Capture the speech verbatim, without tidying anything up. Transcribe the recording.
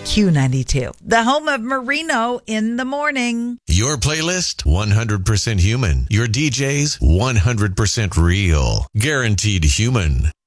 Q ninety-two, the home of Marino in the morning. Your playlist, one hundred percent human. Your D Js, one hundred percent real. Guaranteed human.